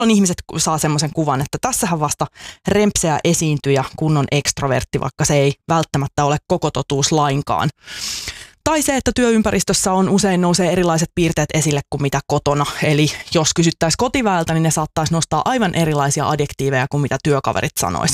on ihmiset saa semmoisen kuvan, että tässähän vasta rempseä esiintyjä kunnon ekstrovertti, vaikka se ei välttämättä ole koko totuus lainkaan. Tai se, että työympäristössä usein nousee erilaiset piirteet esille kuin mitä kotona. Eli jos kysyttäisiin kotiväeltä, niin ne saattaisi nostaa aivan erilaisia adjektiiveja kuin mitä työkaverit sanois.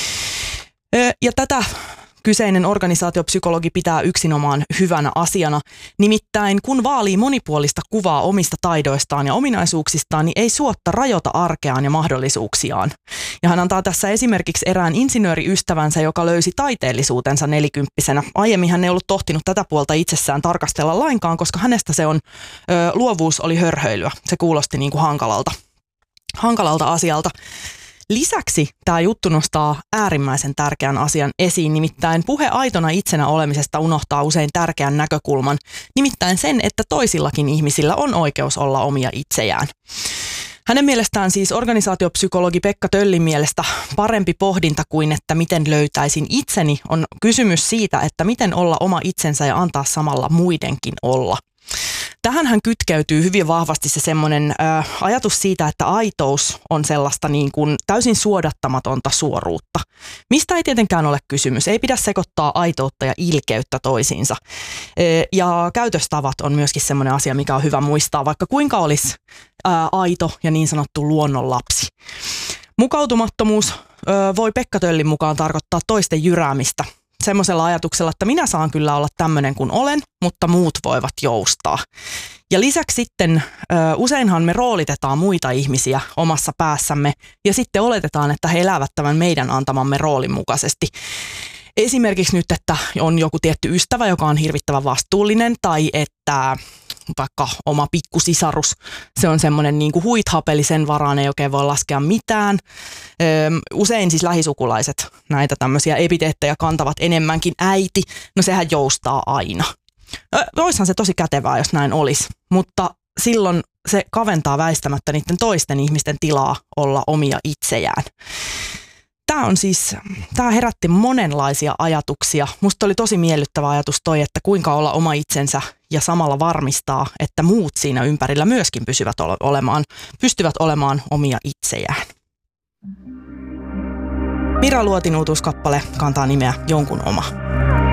Ja tätä kyseinen organisaatiopsykologi pitää yksinomaan hyvänä asiana. Nimittäin kun vaalii monipuolista kuvaa omista taidoistaan ja ominaisuuksistaan, niin ei suotta rajoita arkeaan ja mahdollisuuksiaan. Ja hän antaa tässä esimerkiksi erään insinööriystävänsä, joka löysi taiteellisuutensa 40-vuotiaana. Aiemmin hän ei ollut tohtinut tätä puolta itsessään tarkastella lainkaan, koska hänestä luovuus oli hörhöilyä. Se kuulosti niin kuin hankalalta asialta. Lisäksi tämä juttu nostaa äärimmäisen tärkeän asian esiin, nimittäin puhe aitona itsenä olemisesta unohtaa usein tärkeän näkökulman, nimittäin sen, että toisillakin ihmisillä on oikeus olla omia itsejään. Hänen mielestään siis organisaatiopsykologi Pekka Töllin mielestä parempi pohdinta kuin että miten löytäisin itseni on kysymys siitä, että miten olla oma itsensä ja antaa samalla muidenkin olla. Tähänhän kytkeytyy hyvin vahvasti se semmoinen ajatus siitä, että aitous on sellaista niin kuin täysin suodattamatonta suoruutta. Mistä ei tietenkään ole kysymys. Ei pidä sekoittaa aitoutta ja ilkeyttä toisiinsa. Ja käytöstavat on myöskin semmoinen asia, mikä on hyvä muistaa, vaikka kuinka olisi aito ja niin sanottu luonnonlapsi. Mukautumattomuus voi Pekka Töllin mukaan tarkoittaa toisten jyräämistä. Semmoisella ajatuksella, että minä saan kyllä olla tämmöinen kuin olen, mutta muut voivat joustaa. Ja lisäksi sitten useinhan me roolitetaan muita ihmisiä omassa päässämme ja sitten oletetaan, että he elävät tämän meidän antamamme roolin mukaisesti. Esimerkiksi nyt, että on joku tietty ystävä, joka on hirvittävän vastuullinen tai että vaikka oma pikkusisarus, se on semmoinen niin kuin huithapeli, sen varaan ei oikein voi laskea mitään. Usein siis lähisukulaiset näitä tämmöisiä epiteettejä kantavat enemmänkin äiti, no sehän joustaa aina. Oishan se tosi kätevää, jos näin olisi, mutta silloin se kaventaa väistämättä niiden toisten ihmisten tilaa olla omia itsejään. Tämä herätti monenlaisia ajatuksia. Musta oli tosi miellyttävä ajatus toi, että kuinka olla oma itsensä ja samalla varmistaa, että muut siinä ympärillä myöskin pystyvät olemaan omia itsejään. Mira Luotin uutuuskappale kantaa nimeä Jonkun oma.